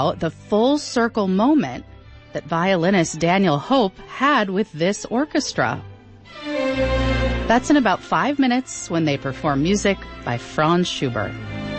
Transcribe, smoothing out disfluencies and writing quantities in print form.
about the full circle moment that violinist Daniel Hope had with this orchestra. That's in about 5 minutes when they perform music by Franz Schubert.